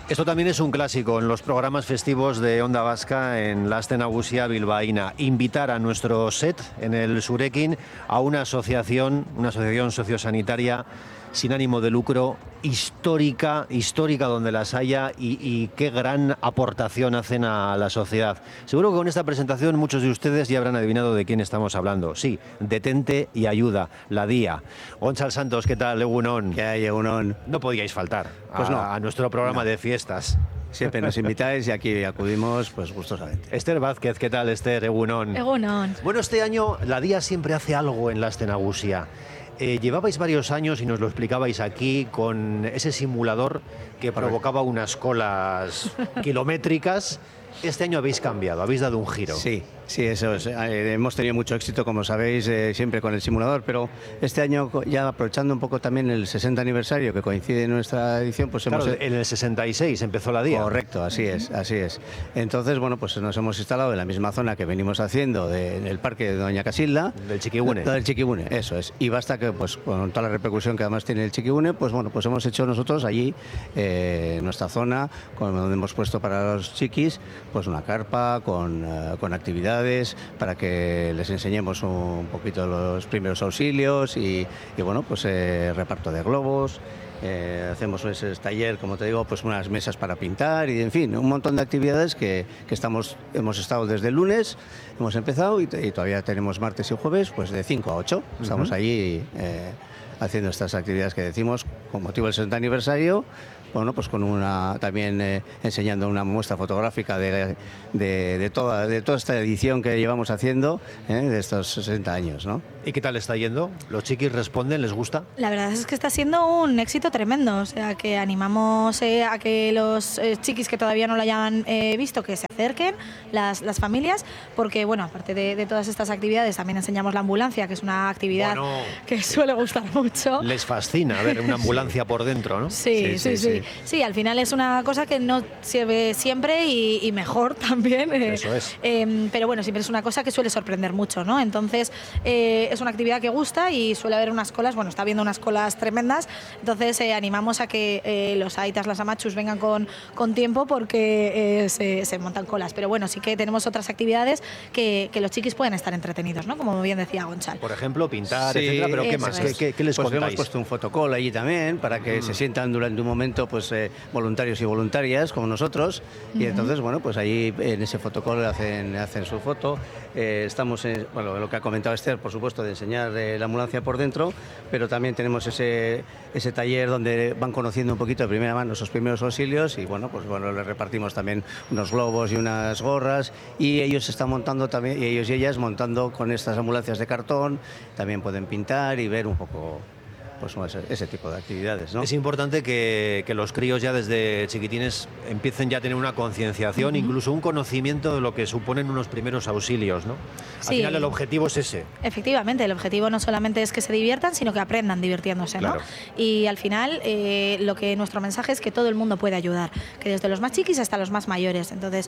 Esto también es un clásico en los programas festivos de Onda Vasca en la Aste Nagusia bilbaína. Invitar a nuestro set en el Surekin a una asociación sociosanitaria sin ánimo de lucro, histórica donde las haya y qué gran aportación hacen a la sociedad. Seguro que con esta presentación muchos de ustedes ya habrán adivinado de quién estamos hablando. Sí, Detente y Ayuda, la DIA. Gonzalo Santos, ¿qué tal, Egunon? ¿Qué hay, Egunon? No podíais faltar pues a nuestro programa de fiestas. Siempre nos invitáis y aquí acudimos pues gustosamente. Esther Vázquez, ¿qué tal, Esther? Egunon. Egunon. Bueno, este año la DIA siempre hace algo en la Aste Nagusia. Llevabais varios años y nos lo explicabais aquí con ese simulador que provocaba unas colas kilométricas. Este año habéis cambiado, habéis dado un giro. Sí, eso es. Hemos tenido mucho éxito, como sabéis, siempre con el simulador, pero este año, ya aprovechando un poco también el 60 aniversario que coincide en nuestra edición, pues claro, en el 66 empezó la DIA. Correcto, así es. Entonces, bueno, pues nos hemos instalado en la misma zona que venimos haciendo, en el parque de Doña Casilda. Del Chiquigune. Del Chiquigune, eso es. Y basta que, pues con toda la repercusión que además tiene el Chiquigune, pues bueno, pues hemos hecho nosotros allí, nuestra zona, donde hemos puesto para los chiquis, pues una carpa con actividades para que les enseñemos un poquito los primeros auxilios y bueno, pues reparto de globos. Hacemos ese taller, como te digo, pues unas mesas para pintar y en fin, un montón de actividades que hemos estado desde el lunes, hemos empezado y todavía tenemos martes y jueves pues de 5 a 8. Estamos allí haciendo estas actividades que decimos con motivo del 60 aniversario. Bueno, pues también enseñando una muestra fotográfica de toda esta edición que llevamos haciendo de estos 60 años, ¿no? ¿Y qué tal está yendo? ¿Los chiquis responden? ¿Les gusta? La verdad es que está siendo un éxito tremendo, o sea que animamos a que los chiquis que todavía no lo hayan visto, que se acerquen, las familias, porque bueno, aparte de todas estas actividades, también enseñamos la ambulancia, que es una actividad que suele gustar mucho. Les fascina ver una ambulancia por dentro, ¿no? Sí. Sí, al final es una cosa que no se ve siempre y mejor también. Eso es. Pero bueno, siempre es una cosa que suele sorprender mucho, ¿no? Entonces, es una actividad que gusta y suele haber unas colas, bueno, está habiendo unas colas tremendas, entonces animamos a que los aitas, las amachus vengan con tiempo porque se montan colas. Pero bueno, sí que tenemos otras actividades que los chiquis pueden estar entretenidos, ¿no? Como bien decía Gonzalo. Por ejemplo, pintar, etcétera, pero ¿qué más? ¿Qué les contáis? Hemos puesto un fotocall allí también para que se sientan durante un momento pues voluntarios y voluntarias como nosotros y entonces bueno, pues ahí en ese fotocall hacen su foto. Estamos bueno, lo que ha comentado Esther, por supuesto, de enseñar la ambulancia por dentro, pero también tenemos ese taller donde van conociendo un poquito de primera mano esos primeros auxilios y bueno, pues bueno, les repartimos también unos globos y unas gorras y ellos están montando también, y ellos y ellas montando con estas ambulancias de cartón, también pueden pintar y ver un poco pues ese tipo de actividades, ¿no? Es importante que los críos ya desde chiquitines empiecen ya a tener una concienciación, incluso un conocimiento de lo que suponen unos primeros auxilios, ¿no? Al final el objetivo es ese. Efectivamente, el objetivo no solamente es que se diviertan, sino que aprendan divirtiéndose, ¿no? Claro. Y al final nuestro mensaje es que todo el mundo puede ayudar, que desde los más chiquis hasta los más mayores. Entonces,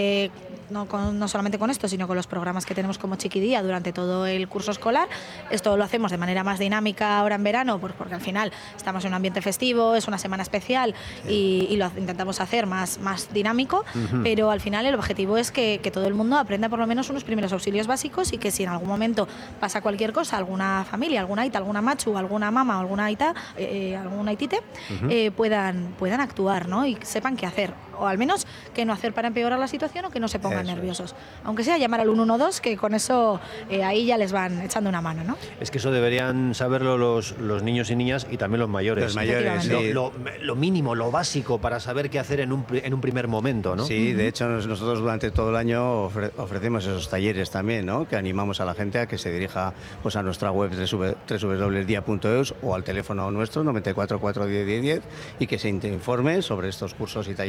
no solamente con esto, sino con los programas que tenemos como Chiquidía durante todo el curso escolar. Esto lo hacemos de manera más dinámica ahora en verano, porque al final estamos en un ambiente festivo, es una semana especial y lo intentamos hacer más dinámico, pero al final el objetivo es que todo el mundo aprenda por lo menos unos primeros auxilios básicos y que si en algún momento pasa cualquier cosa, alguna familia, alguna aita, alguna machu, alguna mama o alguna aita, algún aitite, puedan actuar, ¿no? Y sepan qué hacer, o al menos qué no hacer para empeorar la situación o que no se pongan nerviosos. Aunque sea llamar al 112, que con eso ahí ya les van echando una mano, ¿no? Es que eso deberían saberlo los niños y niñas y también los mayores. Los mayores, sí. Lo mínimo, lo básico para saber qué hacer en un primer momento, ¿no? Sí, de hecho nosotros durante todo el año ofrecemos esos talleres también, ¿no? Que animamos a la gente a que se dirija pues a nuestra web www.dia.eus o al teléfono nuestro 94 410 10 10 y que se informe sobre estos cursos y talleres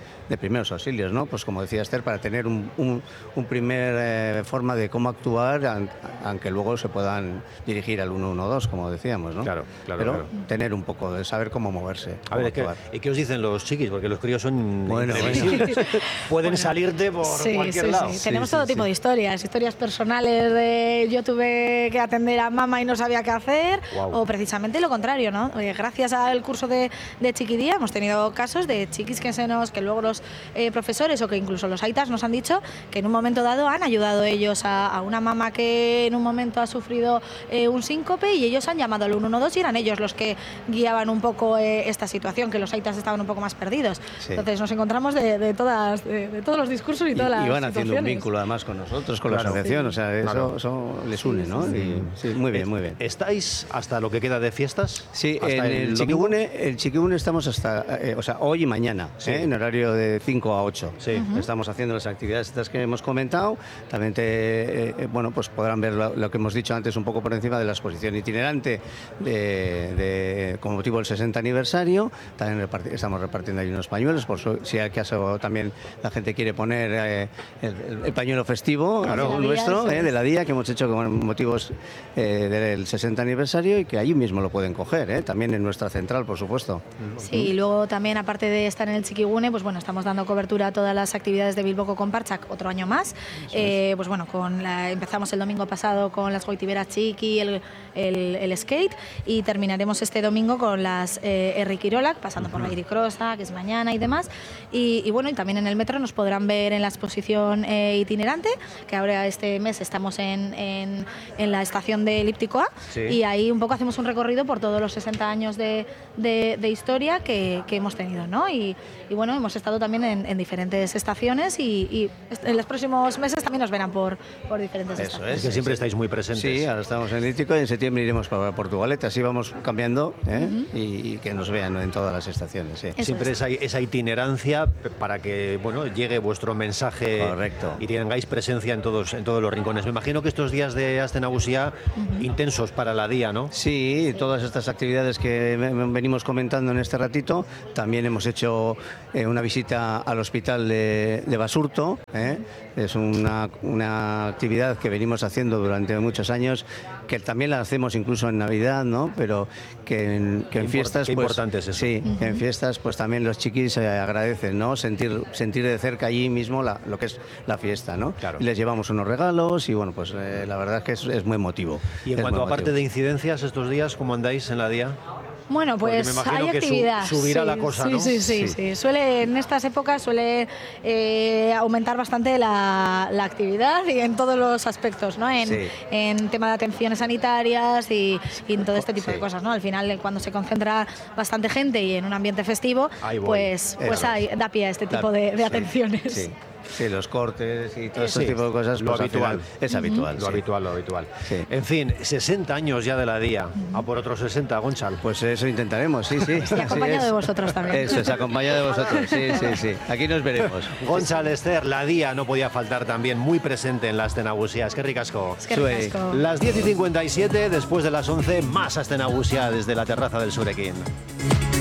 de primeros auxilios, ¿no? Pues como decía Esther, para tener un primer forma de cómo actuar, aunque luego se puedan dirigir al 112, como decíamos, ¿no? Claro, Pero tener un poco de saber cómo moverse. A ver, ¿y qué os dicen los chiquis? Porque los críos son imprevisibles. Pueden salirte por cualquier lado. Sí. Tenemos todo tipo de historias personales de yo tuve que atender a mamá y no sabía qué hacer, o precisamente lo contrario, ¿no? Gracias al curso de Chiquidía hemos tenido casos de chiquis que luego los profesores o que incluso los aitas nos han dicho que en un momento dado han ayudado ellos a una mamá que en un momento ha sufrido un síncope, y ellos han llamado al 112 y eran ellos los que guiaban un poco esta situación, que los aitas estaban un poco más perdidos. Sí. Entonces nos encontramos de todos los discursos y todas las van situaciones. haciendo un vínculo además con nosotros, con la asociación, o sea, eso les une, ¿no? Sí, muy bien, muy bien. ¿Estáis hasta lo que queda de fiestas? Sí, en el Chiquibune estamos hasta, hoy y mañana, en horario de 5 a 8. Sí. Estamos haciendo las actividades estas que hemos comentado. También pues podrán ver lo que hemos dicho antes un poco por encima de la exposición itinerante con motivo del 60 aniversario. También estamos repartiendo ahí unos pañuelos, por si acaso también la gente quiere poner el pañuelo festivo nuestro, de la día, que hemos hecho con motivos del 60 aniversario, y que allí mismo lo pueden coger, también en nuestra central, por supuesto. Sí, y luego también, aparte de estar en el Chiquigune, pues bueno, estamos dando cobertura a todas las actividades de Bilboko con Parchak otro año más. Pues bueno, empezamos el domingo pasado con las Goitiberas Chiqui, el skate, y terminaremos este domingo con las Herri Kirolak, pasando por la Iricrosa, que es mañana y demás. Y bueno, y también en el metro nos podrán ver en la exposición itinerante, que ahora este mes estamos en la estación de Elíptico A, y ahí un poco hacemos un recorrido por todos los 60 años de historia que hemos tenido, ¿no? Y bueno, hemos estado también en diferentes estaciones, y en los próximos meses también nos verán por diferentes estaciones. Es que siempre estáis muy presentes. Sí, ahora estamos en Elíptico y en septiembre iremos para Portugalete, así vamos cambiando, y que nos vean en todas las estaciones. Sí. Siempre esa itinerancia para que llegue vuestro mensaje. Correcto. Y tengáis presencia en todos los rincones. Me imagino que estos días de Aste Nagusia intensos para la día, ¿no? Sí, todas estas actividades que venimos comentando en este ratito. También hemos hecho una visita al hospital de Basurto. Es una actividad que venimos haciendo durante muchos años, que también la hacemos incluso en Navidad, ¿no? Pero que en fiestas, pues, importante es eso. Sí, que en fiestas pues también los chiquis agradecen, ¿no? Sentir de cerca allí mismo lo que es la fiesta, ¿no? Claro. Y les llevamos unos regalos y pues la verdad es que es muy emotivo. Y en cuanto a parte de incidencias estos días, ¿cómo andáis en la día? Bueno, pues hay actividad. Subirá la cosa, ¿no? Sí. En estas épocas suele aumentar bastante la actividad, y en todos los aspectos, ¿no? En tema de atenciones sanitarias y en todo este tipo de cosas, ¿no? Al final, cuando se concentra bastante gente y en un ambiente festivo, pues da pie a este tipo de atenciones. Sí, los cortes y todo ese tipo de cosas. Lo pues habitual. Es habitual. Lo habitual. Sí. En fin, 60 años ya de la día. A por otros 60, Gonzalo. Pues eso intentaremos, sí. Y acompañado de vosotros también. Eso, es acompañado de vosotros, sí. Aquí nos veremos. Gonzalo, Esther, la día no podía faltar también, muy presente en la Aste Nagusia. Es que ricasco. Las 10:57, después de las 11, más Aste Nagusia desde la terraza del Surekin.